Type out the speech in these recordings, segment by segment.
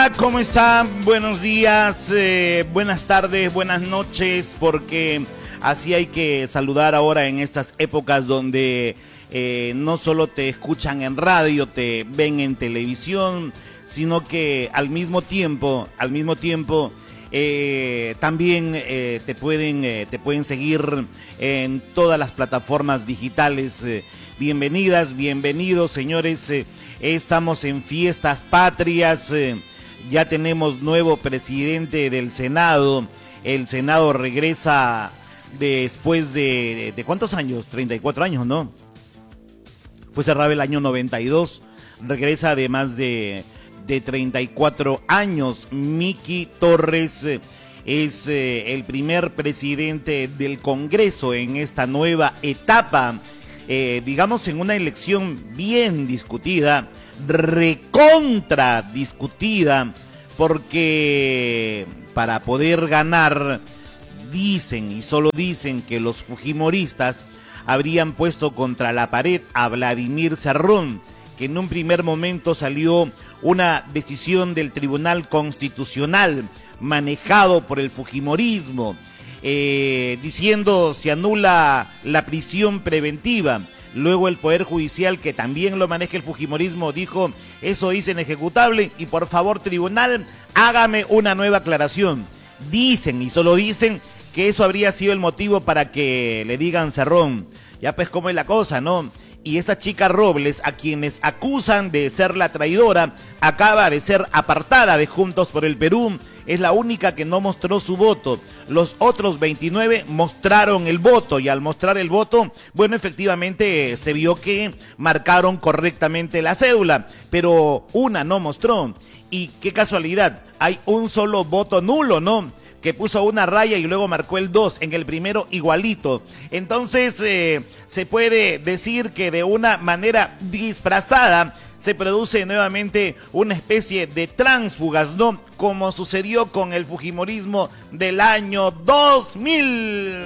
Hola, ¿cómo están? Buenos días, buenas tardes, buenas noches, porque así hay que saludar ahora en estas épocas donde no solo te escuchan en radio, te ven en televisión, sino que al mismo tiempo, también te pueden seguir en todas las plataformas digitales. Bienvenidas, bienvenidos, señores. Estamos en fiestas patrias. Ya tenemos nuevo presidente del Senado. El Senado regresa después de ¿cuántos años? 34 años, ¿no? Fue cerrado el año 92. Regresa de más de 34 años. Miki Torres es el primer presidente del Congreso en esta nueva etapa. Digamos, en una elección bien discutida, recontra discutida, porque para poder ganar, dicen y solo dicen que los fujimoristas habrían puesto contra la pared a Vladimir Cerrón, que en un primer momento salió una decisión del Tribunal Constitucional manejado por el fujimorismo, diciendo se anula la prisión preventiva. Luego el Poder Judicial, que también lo maneja el fujimorismo, dijo eso es inejecutable y por favor tribunal, hágame una nueva aclaración. Dicen y solo dicen que eso habría sido el motivo para que le digan Cerrón. Ya pues cómo es la cosa, ¿no? Y esa chica Robles, a quienes acusan de ser la traidora, acaba de ser apartada de Juntos por el Perú. Es la única que no mostró su voto. Los otros 29 mostraron el voto y al mostrar el voto, bueno, efectivamente se vio que marcaron correctamente la cédula, pero una no mostró. Y qué casualidad, hay un solo voto nulo, ¿no? Que puso una raya y luego marcó el 2, en el primero igualito. Entonces se puede decir que de una manera disfrazada se produce nuevamente una especie de tránsfugas, ¿no? Como sucedió con el fujimorismo del año 2000.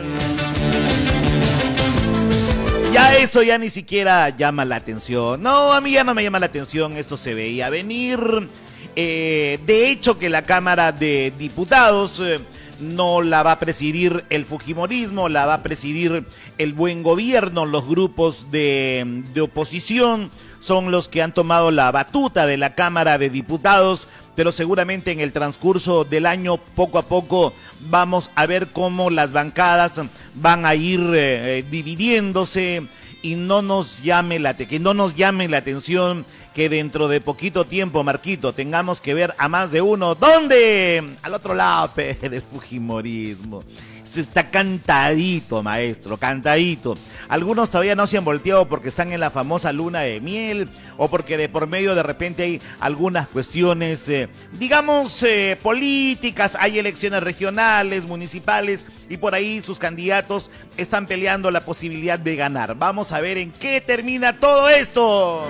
Ya eso ya ni siquiera llama la atención. No, a mí ya no me llama la atención, esto se veía venir. De hecho que la Cámara de Diputados no la va a presidir el fujimorismo, la va a presidir el buen gobierno, los grupos de oposición son los que han tomado la batuta de la Cámara de Diputados, pero seguramente en el transcurso del año poco a poco vamos a ver cómo las bancadas van a ir dividiéndose y no nos llame la atención que dentro de poquito tiempo, Marquito, tengamos que ver a más de uno. ¿Dónde? Al otro lado del fujimorismo. Eso está cantadito, maestro, cantadito. Algunos todavía no se han volteado porque están en la famosa luna de miel o porque de por medio de repente hay algunas cuestiones, digamos, políticas, hay elecciones regionales, municipales y por ahí sus candidatos están peleando la posibilidad de ganar. Vamos a ver en qué termina todo esto.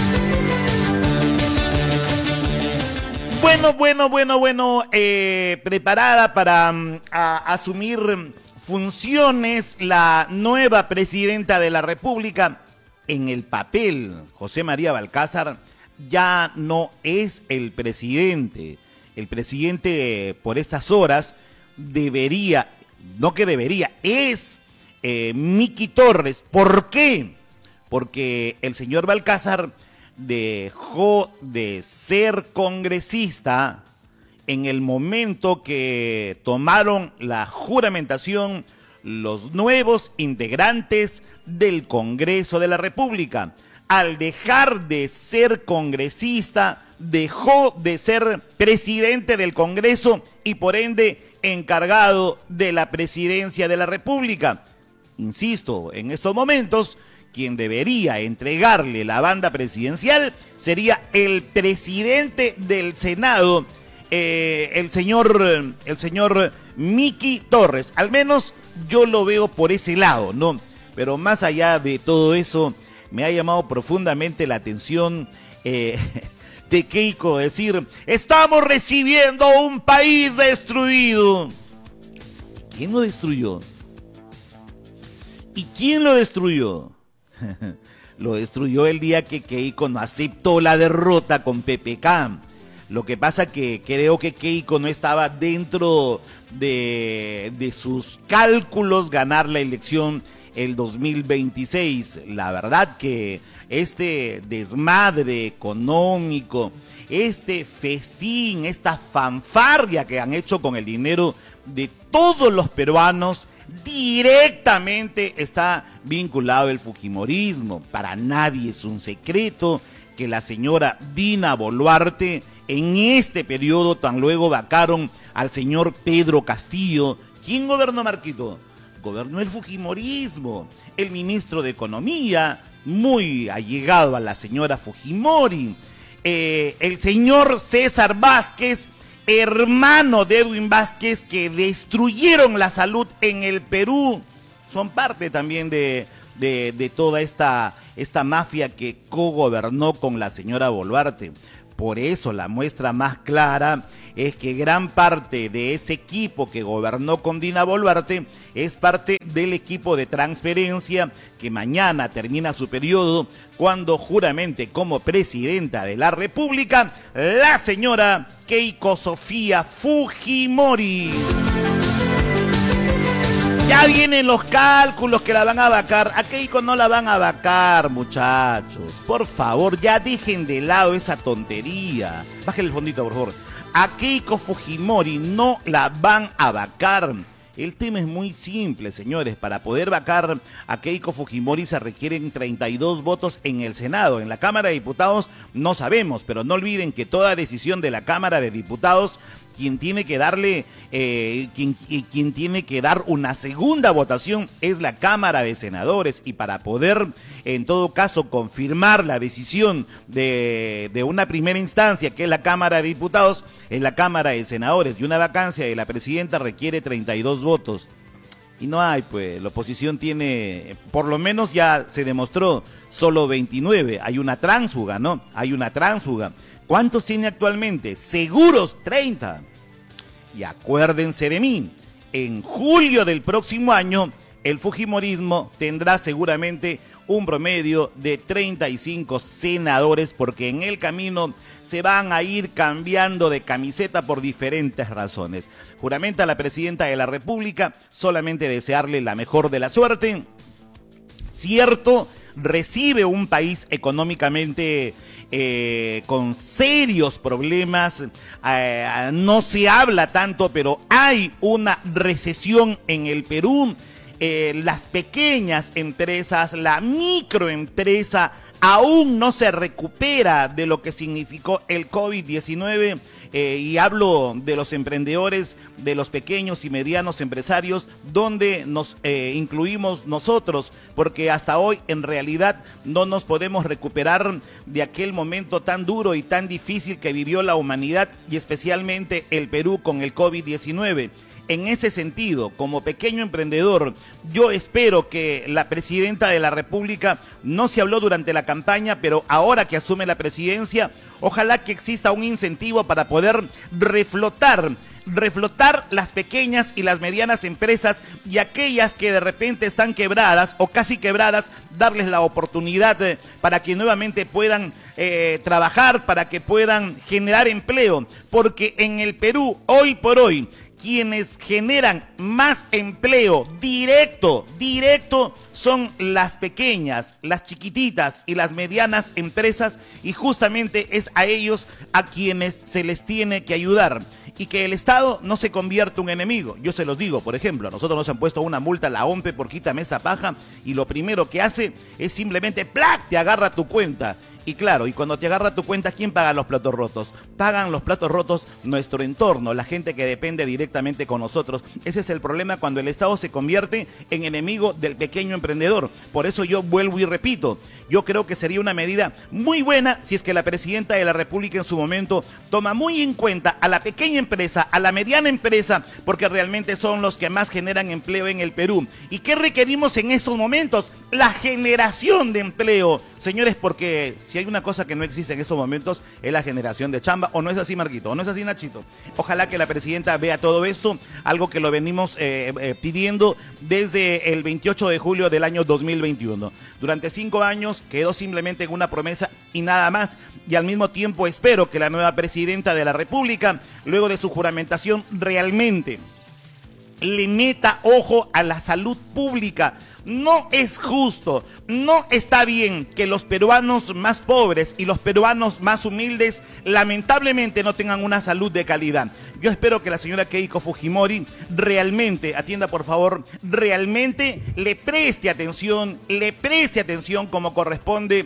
Bueno, preparada para asumir funciones la nueva presidenta de la República. En el papel, José María Balcázar ya no es el presidente. El presidente por estas horas es Miki Torres. ¿Por qué? Porque el señor Balcázar dejó de ser congresista en el momento que tomaron la juramentación los nuevos integrantes del Congreso de la República. Al dejar de ser congresista, dejó de ser presidente del Congreso y por ende encargado de la presidencia de la República. Insisto, en estos momentos quien debería entregarle la banda presidencial sería el presidente del Senado, el señor Miki Torres. Al menos yo lo veo por ese lado, ¿no? Pero más allá de todo eso, me ha llamado profundamente la atención de Keiko decir, estamos recibiendo un país destruido. ¿Quién lo destruyó? ¿Y quién lo destruyó? Lo destruyó el día que Keiko no aceptó la derrota con PPK. Lo que pasa que creo que Keiko no estaba dentro de sus cálculos ganar la elección el 2026. La verdad que este desmadre económico, este festín, esta fanfarria que han hecho con el dinero de todos los peruanos, directamente está vinculado al fujimorismo. Para nadie es un secreto que la señora Dina Boluarte en este periodo tan luego vacaron al señor Pedro Castillo. ¿Quién gobernó, Marquito? Gobernó el fujimorismo. El ministro de Economía, muy allegado a la señora Fujimori. El señor César Vázquez, hermano de Edwin Vázquez, que destruyeron la salud en el Perú. Son parte también de toda esta mafia que cogobernó con la señora Boluarte. Por eso la muestra más clara es que gran parte de ese equipo que gobernó con Dina Boluarte es parte del equipo de transferencia que mañana termina su periodo cuando juramente como presidenta de la República la señora Keiko Sofía Fujimori. Ya vienen los cálculos que la van a vacar. A Keiko no la van a vacar, muchachos. Por favor, ya dejen de lado esa tontería. Bajen el fondito, por favor. A Keiko Fujimori no la van a vacar. El tema es muy simple, señores. Para poder vacar a Keiko Fujimori se requieren 32 votos en el Senado. En la Cámara de Diputados no sabemos, pero no olviden que toda decisión de la Cámara de Diputados, quien tiene que darle, quien tiene que dar una segunda votación es la Cámara de Senadores, y para poder, en todo caso, confirmar la decisión de una primera instancia, que es la Cámara de Diputados, es la Cámara de Senadores, y una vacancia de la presidenta requiere 32 votos. Y no hay, pues, la oposición tiene, por lo menos ya se demostró, solo 29. Hay una tránsfuga, ¿no? Hay una tránsfuga. ¿Cuántos tiene actualmente? Seguros 30. Y acuérdense de mí, en julio del próximo año, el fujimorismo tendrá seguramente un promedio de 35 senadores, porque en el camino se van a ir cambiando de camiseta por diferentes razones. Juramenta la presidenta de la República, solamente desearle la mejor de la suerte. Cierto, recibe un país económicamente con serios problemas, no se habla tanto, pero hay una recesión en el Perú. Las pequeñas empresas, la microempresa aún no se recupera de lo que significó el COVID-19, y hablo de los emprendedores, de los pequeños y medianos empresarios, donde nos incluimos nosotros, porque hasta hoy en realidad no nos podemos recuperar de aquel momento tan duro y tan difícil que vivió la humanidad y especialmente el Perú con el COVID-19. En ese sentido, como pequeño emprendedor, yo espero que la presidenta de la República, no se habló durante la campaña, pero ahora que asume la presidencia, ojalá que exista un incentivo para poder reflotar las pequeñas y las medianas empresas, y aquellas que de repente están quebradas o casi quebradas, darles la oportunidad para que nuevamente puedan trabajar, para que puedan generar empleo, porque en el Perú, hoy por hoy, quienes generan más empleo directo son las pequeñas, las chiquititas y las medianas empresas, y justamente es a ellos a quienes se les tiene que ayudar. Y que el Estado no se convierta en un enemigo. Yo se los digo, por ejemplo, a nosotros nos han puesto una multa a la OMPE por quítame esa paja, y lo primero que hace es simplemente ¡plac!, te agarra tu cuenta. Y claro, y cuando te agarra tu cuenta, ¿quién paga los platos rotos? Pagan los platos rotos nuestro entorno, la gente que depende directamente con nosotros. Ese es el problema cuando el Estado se convierte en enemigo del pequeño emprendedor. Por eso yo vuelvo y repito, yo creo que sería una medida muy buena si es que la presidenta de la República en su momento toma muy en cuenta a la pequeña empresa, a la mediana empresa, porque realmente son los que más generan empleo en el Perú. ¿Y qué requerimos en estos momentos? la generación de empleo. Señores, porque si hay una cosa que no existe en estos momentos es la generación de chamba. ¿O no es así, Marquito? ¿O no es así, Nachito? Ojalá que la presidenta vea todo esto, algo que lo venimos pidiendo desde el 28 de julio del año 2021. Durante 5 años quedó simplemente en una promesa y nada más. Y al mismo tiempo espero que la nueva presidenta de la República, luego de su juramentación, realmente le meta ojo a la salud pública. No es justo, no está bien que los peruanos más pobres y los peruanos más humildes lamentablemente no tengan una salud de calidad. Yo espero que la señora Keiko Fujimori realmente, atienda por favor, realmente le preste atención como corresponde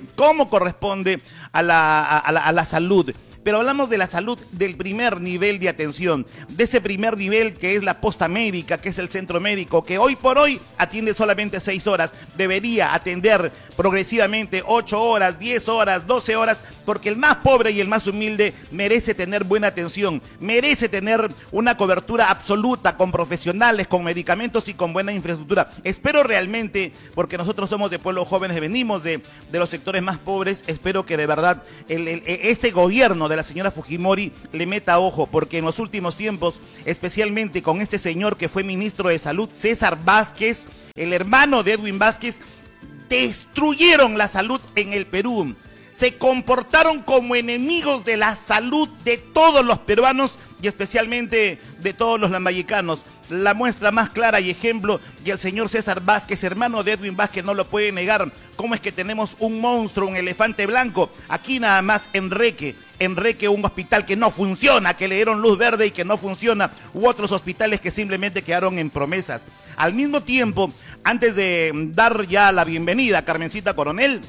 a la salud. Pero hablamos de la salud del primer nivel de atención, de ese primer nivel que es la posta médica, que es el centro médico, que hoy por hoy atiende solamente 6 horas, debería atender progresivamente 8 horas, 10 horas, 12 horas, porque el más pobre y el más humilde merece tener buena atención, merece tener una cobertura absoluta con profesionales, con medicamentos y con buena infraestructura. Espero realmente, porque nosotros somos de pueblos jóvenes, venimos de los sectores más pobres, espero que de verdad este gobierno de la señora Fujimori le meta ojo, porque en los últimos tiempos, especialmente con este señor que fue ministro de Salud, César Vázquez, el hermano de Edwin Vázquez, destruyeron la salud en el Perú. Se comportaron como enemigos de la salud de todos los peruanos y especialmente de todos los lambayecanos. La muestra más clara y ejemplo, y el señor César Vázquez, hermano de Edwin Vázquez, no lo puede negar. ¿Cómo es que tenemos un monstruo, un elefante blanco? Aquí nada más en Reque, un hospital que no funciona, que le dieron luz verde y que no funciona, u otros hospitales que simplemente quedaron en promesas. Al mismo tiempo, antes de dar ya la bienvenida a Carmencita Coronel,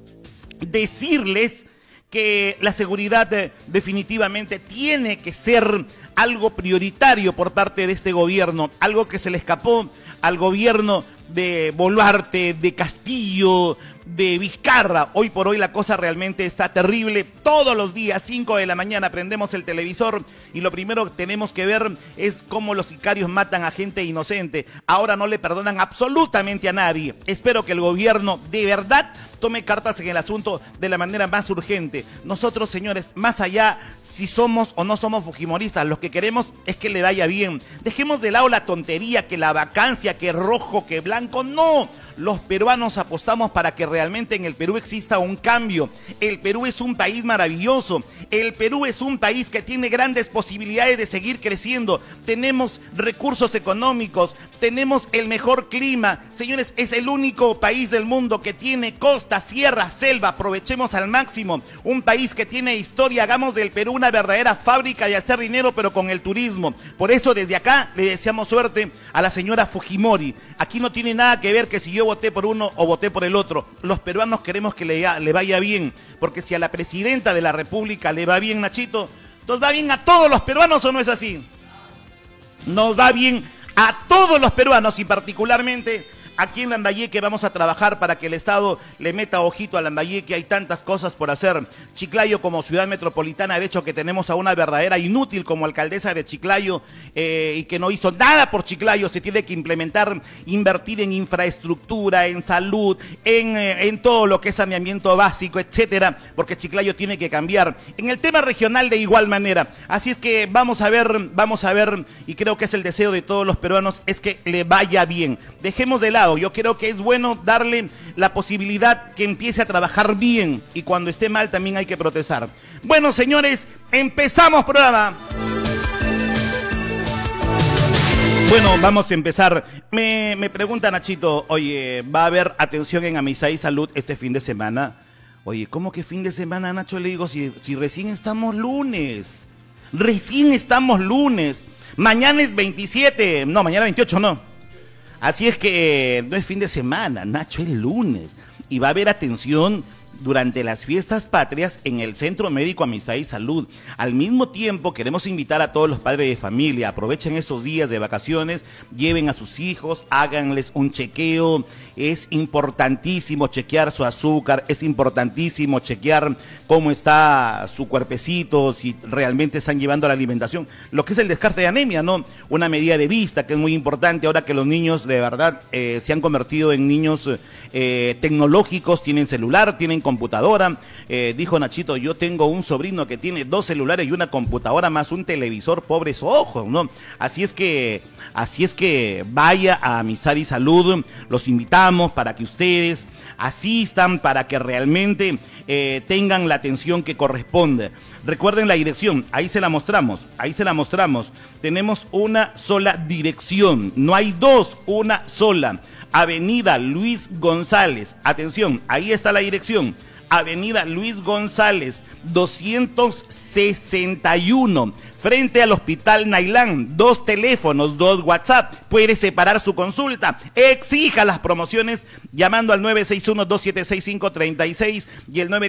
decirles que la seguridad definitivamente tiene que ser algo prioritario por parte de este gobierno, algo que se le escapó al gobierno de Boluarte, de Castillo, de Vizcarra. Hoy por hoy la cosa realmente está terrible. Todos los días, 5 de la mañana, prendemos el televisor y lo primero que tenemos que ver es cómo los sicarios matan a gente inocente. Ahora no le perdonan absolutamente a nadie. Espero que el gobierno de verdad tome cartas en el asunto de la manera más urgente. Nosotros, señores, más allá si somos o no somos fujimoristas, lo que queremos es que le vaya bien. Dejemos de lado la tontería, que la vacancia, que rojo, que blanco. No, los peruanos apostamos para que realmente en el Perú exista un cambio. El Perú es un país maravilloso. El Perú es un país que tiene grandes posibilidades de seguir creciendo. Tenemos recursos económicos, tenemos el mejor clima. Señores, es el único país del mundo que tiene costa, sierra, selva. Aprovechemos al máximo. Un país que tiene historia. Hagamos del Perú una verdadera fábrica de hacer dinero, pero con el turismo. Por eso desde acá le deseamos suerte a la señora Fujimori. Aquí no tiene nada que ver que si yo voté por uno o voté por el otro. Los peruanos queremos que le vaya bien, porque si a la presidenta de la República le va bien, Nachito, ¿nos va bien a todos los peruanos o no es así? Nos va bien a todos los peruanos y particularmente aquí en Lambayeque vamos a trabajar para que el Estado le meta ojito a Lambayeque. Hay tantas cosas por hacer. Chiclayo como ciudad metropolitana, de hecho que tenemos a una verdadera inútil como alcaldesa de Chiclayo y que no hizo nada por Chiclayo. Se tiene que implementar, invertir en infraestructura, en salud, en todo lo que es saneamiento básico, etcétera, porque Chiclayo tiene que cambiar. En el tema regional de igual manera. Así es que vamos a ver, y creo que es el deseo de todos los peruanos, es que le vaya bien. Dejemos de lado. Yo creo que es bueno darle la posibilidad que empiece a trabajar bien y cuando esté mal también hay que protestar. Bueno, señores, empezamos programa. Bueno, vamos a empezar. Me pregunta Nachito, oye, ¿va a haber atención en Amistad y Salud este fin de semana? Oye, ¿cómo que fin de semana, Nacho? Le digo, si recién estamos lunes. Recién estamos lunes. Mañana es 27, no, mañana 28, no. Así es que no es fin de semana, Nacho, es lunes. Y va a haber atención durante las fiestas patrias en el Centro Médico Amistad y Salud. Al mismo tiempo, queremos invitar a todos los padres de familia, aprovechen estos días de vacaciones, lleven a sus hijos, háganles un chequeo. Es importantísimo chequear su azúcar, es importantísimo chequear cómo está su cuerpecito, si realmente están llevando a la alimentación, lo que es el descarte de anemia, ¿no? Una medida de vista que es muy importante ahora que los niños de verdad se han convertido en niños tecnológicos, tienen celular, tienen computadora. Dijo Nachito, yo tengo un sobrino que tiene 2 celulares y una computadora más un televisor, pobres ojos, ¿no? Así es que vaya a Amistad y Salud, los invitamos para que ustedes asistan, para que realmente tengan la atención que corresponde. Recuerden la dirección, ahí se la mostramos. Tenemos una sola dirección, no hay dos, una sola. Avenida Luis González, atención, ahí está la dirección. Avenida Luis González, 261, frente al Hospital Nailán. 2 teléfonos, 2 WhatsApp. Puede separar su consulta. Exija las promociones llamando al 961-276-536 y el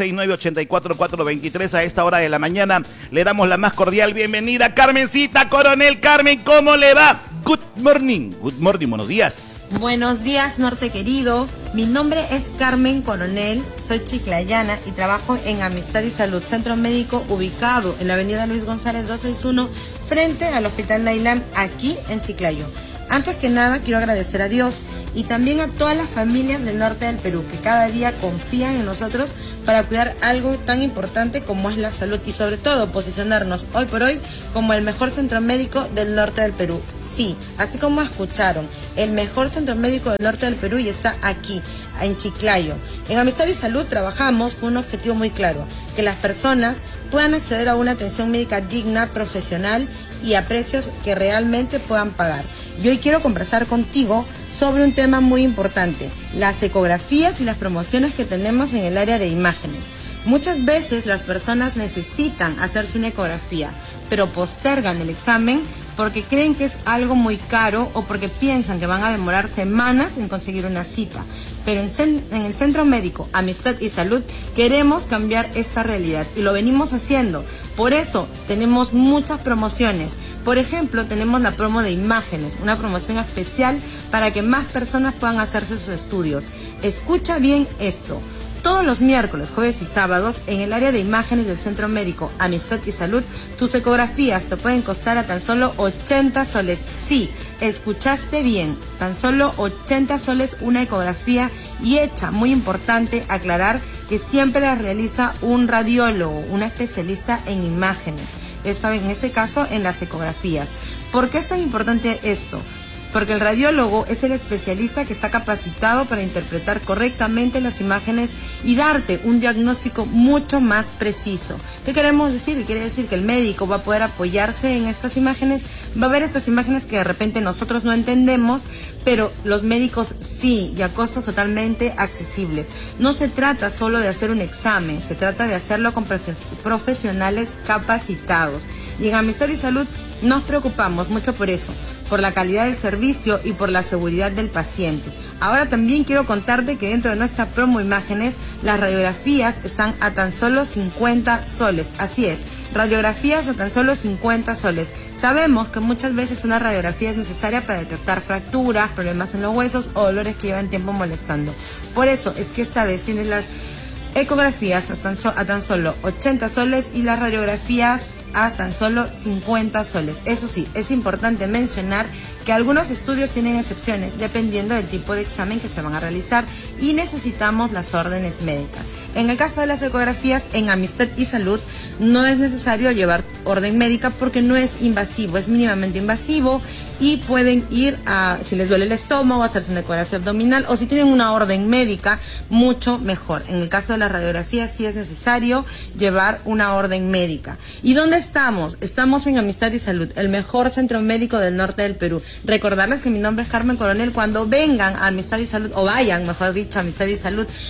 9469-84423. A esta hora de la mañana le damos la más cordial bienvenida. Carmencita Coronel. Carmen, ¿cómo le va? Good morning, buenos días. Buenos días, norte querido. Mi nombre es Carmen Coronel, soy chiclayana y trabajo en Amistad y Salud, centro médico ubicado en la avenida Luis González 261, frente al Hospital Nailán, aquí en Chiclayo. Antes que nada, quiero agradecer a Dios y también a todas las familias del norte del Perú que cada día confían en nosotros para cuidar algo tan importante como es la salud y sobre todo posicionarnos hoy por hoy como el mejor centro médico del norte del Perú. Sí, así como escucharon, el mejor centro médico del norte del Perú y está aquí, en Chiclayo. En Amistad y Salud trabajamos con un objetivo muy claro, que las personas puedan acceder a una atención médica digna, profesional y a precios que realmente puedan pagar. Y hoy quiero conversar contigo sobre un tema muy importante, las ecografías y las promociones que tenemos en el área de imágenes. Muchas veces las personas necesitan hacerse una ecografía, pero postergan el examen porque creen que es algo muy caro o porque piensan que van a demorar semanas en conseguir una cita. Pero en el Centro Médico Amistad y Salud queremos cambiar esta realidad y lo venimos haciendo. Por eso tenemos muchas promociones. Por ejemplo, tenemos la promo de imágenes, una promoción especial para que más personas puedan hacerse sus estudios. Escucha bien esto. Todos los miércoles, jueves y sábados, en el área de imágenes del Centro Médico Amistad y Salud, tus ecografías te pueden costar a tan solo 80 soles. Sí, escuchaste bien, tan solo 80 soles una ecografía y hecha. Muy importante aclarar que siempre la realiza un radiólogo, un especialista en imágenes. En este caso, en las ecografías. ¿Por qué es tan importante esto? Porque el radiólogo es el especialista que está capacitado para interpretar correctamente las imágenes y darte un diagnóstico mucho más preciso. ¿Qué queremos decir? Quiere decir que el médico va a poder apoyarse en estas imágenes, va a ver estas imágenes que de repente nosotros no entendemos, pero los médicos sí, y a costos totalmente accesibles. No se trata solo de hacer un examen, se trata de hacerlo con profesionales capacitados. Y en Amistad y Salud nos preocupamos mucho por eso, por la calidad del servicio y por la seguridad del paciente. Ahora también quiero contarte que dentro de nuestra promo imágenes, las radiografías están a tan solo 50 soles. Así es, radiografías a tan solo 50 soles. Sabemos que muchas veces una radiografía es necesaria para detectar fracturas, problemas en los huesos o dolores que llevan tiempo molestando. Por eso es que esta vez tienes las ecografías a tan solo 80 soles y las radiografías a tan solo 50 soles. Eso sí, es importante mencionar que algunos estudios tienen excepciones dependiendo del tipo de examen que se van a realizar y necesitamos las órdenes médicas. En el caso de las ecografías, en Amistad y Salud no es necesario llevar orden médica porque no es invasivo, es mínimamente invasivo y pueden ir a, si les duele el estómago, hacerse una ecografía abdominal o si tienen una orden médica, mucho mejor. En el caso de las radiografías sí es necesario llevar una orden médica. ¿Y dónde estamos? Estamos en Amistad y Salud, el mejor centro médico del norte del Perú. Recordarles que mi nombre es Carmen Coronel. Cuando vengan a Amistad y Salud, o vayan, mejor dicho, a Amistad y Salud,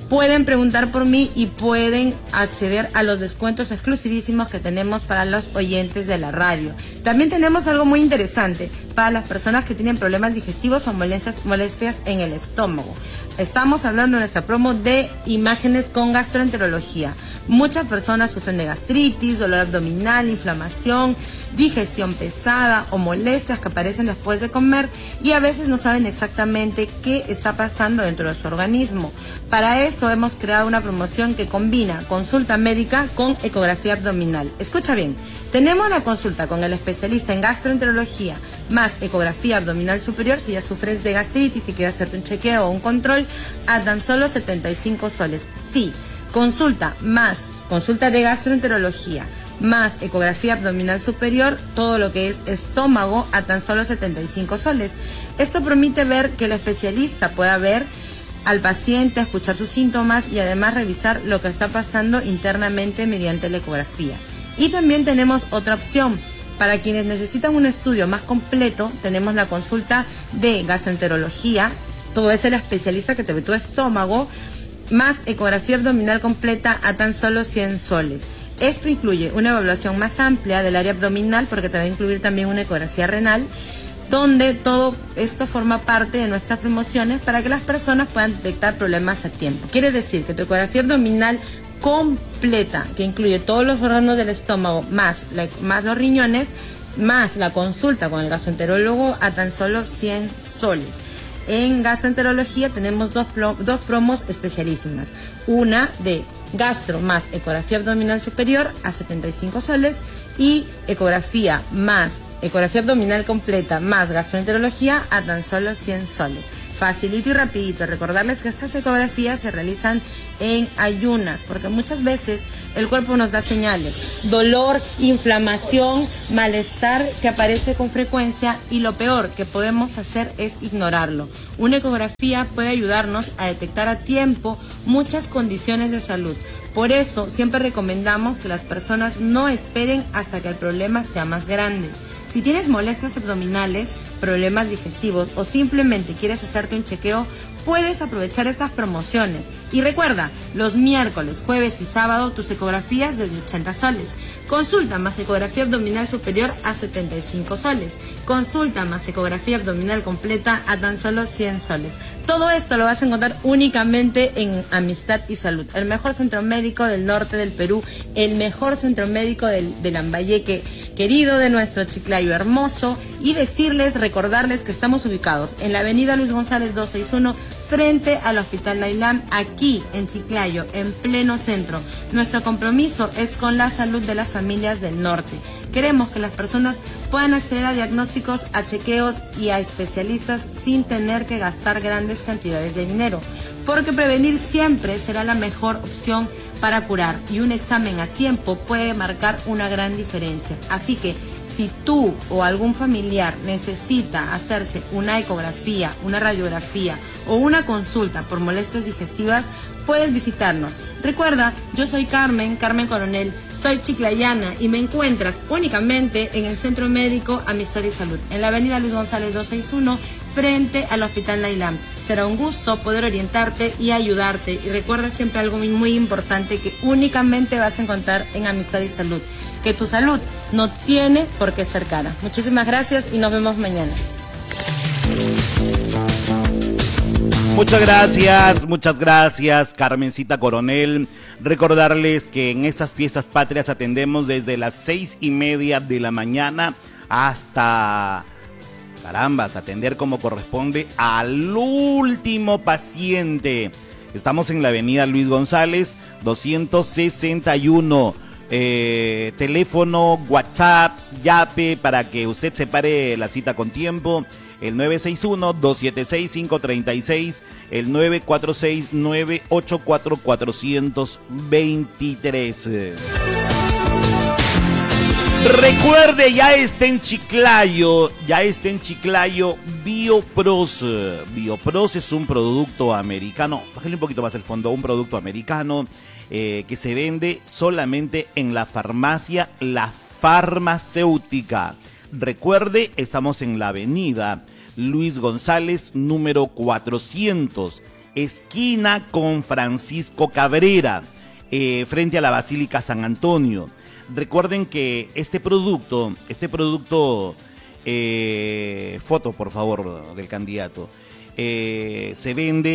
pueden preguntar por mí y pueden acceder a los descuentos exclusivísimos que tenemos para los oyentes de la radio. También tenemos algo muy interesante para las personas que tienen problemas digestivos o molestias en el estómago. Estamos hablando en nuestra promo de imágenes con gastroenterología. Muchas personas sufren de gastritis, dolor abdominal, inflamación, digestión pesada o molestias que aparecen después de comer y a veces no saben exactamente qué está pasando dentro de su organismo. Para eso hemos creado una promoción que combina consulta médica con ecografía abdominal. Escucha bien, tenemos la consulta con el especialista en gastroenterología más ecografía abdominal superior si ya sufres de gastritis y quieres hacerte un chequeo o un control a tan solo 75 soles. Sí, consulta de gastroenterología más ecografía abdominal superior, todo lo que es estómago a tan solo 75 soles. Esto permite ver que el especialista pueda ver al paciente, escuchar sus síntomas y además revisar lo que está pasando internamente mediante la ecografía. Y también tenemos otra opción. Para quienes necesitan un estudio más completo, tenemos la consulta de gastroenterología, todo es el especialista que te ve tu estómago, más ecografía abdominal completa a tan solo 100 soles. Esto incluye una evaluación más amplia del área abdominal, porque te va a incluir también una ecografía renal, donde todo esto forma parte de nuestras promociones para que las personas puedan detectar problemas a tiempo. Quiere decir que tu ecografía abdominal completa, que incluye todos los órganos del estómago, más los riñones, más la consulta con el gastroenterólogo a tan solo 100 soles. En gastroenterología tenemos dos promos especialísimas. Una de gastro más ecografía abdominal superior a 75 soles y ecografía abdominal completa más gastroenterología a tan solo 100 soles. Facilito y rapidito. Recordarles que estas ecografías se realizan en ayunas, porque muchas veces el cuerpo nos da señales. Dolor, inflamación, malestar que aparece con frecuencia y lo peor que podemos hacer es ignorarlo. Una ecografía puede ayudarnos a detectar a tiempo muchas condiciones de salud. Por eso siempre recomendamos que las personas no esperen hasta que el problema sea más grande. Si tienes molestias abdominales, problemas digestivos o simplemente quieres hacerte un chequeo, puedes aprovechar estas promociones. Y recuerda, los miércoles, jueves y sábado, tus ecografías desde 80 soles. Consulta más ecografía abdominal superior a 75 soles. Consulta más ecografía abdominal completa a tan solo 100 soles. Todo esto lo vas a encontrar únicamente en Amistad y Salud, el mejor centro médico del norte del Perú, el mejor centro médico del Lambayeque querido, de nuestro Chiclayo hermoso, y recordarles que estamos ubicados en la avenida Luis González 261, frente al Hospital Nailam, aquí en Chiclayo, en pleno centro. Nuestro compromiso es con la salud de las familias del norte. Queremos que las personas puedan acceder a diagnósticos, a chequeos y a especialistas sin tener que gastar grandes cantidades de dinero, porque prevenir siempre será la mejor opción para curar, y un examen a tiempo puede marcar una gran diferencia. Así que si tú o algún familiar necesita hacerse una ecografía, una radiografía o una consulta por molestias digestivas, puedes visitarnos. Recuerda, yo soy Carmen Coronel, soy chiclayana y me encuentras únicamente en el Centro Médico Amistad y Salud, en la avenida Luis González 261, frente al Hospital Nailam. Será un gusto poder orientarte y ayudarte. Y recuerda siempre algo muy importante que únicamente vas a encontrar en Amistad y Salud, que tu salud no tiene por qué ser cara. Muchísimas gracias y nos vemos mañana. Muchas gracias, Carmencita Coronel. Recordarles que en estas fiestas patrias atendemos desde las 6:30 de la mañana hasta, atender como corresponde al último paciente. Estamos en la avenida Luis González 261. Teléfono, WhatsApp, Yape, para que usted separe la cita con tiempo. El 961-276-536, el 946-984-423. Recuerde, ya está en Chiclayo Biopros. Biopros es un producto americano, bájale un poquito más el fondo, un producto americano que se vende solamente en la farmacia La Farmacéutica. Recuerde, estamos en la avenida Luis González, número 400, esquina con Francisco Cabrera, frente a la Basílica San Antonio. Recuerden que este producto, foto por favor del candidato, se vende